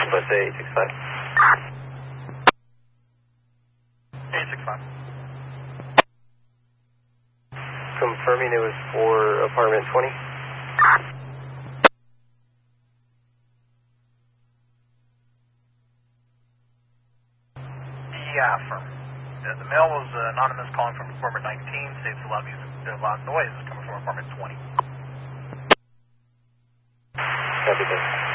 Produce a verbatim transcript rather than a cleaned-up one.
but say eight six five. eight six five. Confirming it was for apartment twenty. Yeah, firm. The, the mail was uh, anonymous calling from apartment nineteen, states a lot of music, a lot of noise is coming from apartment twenty. Copy that.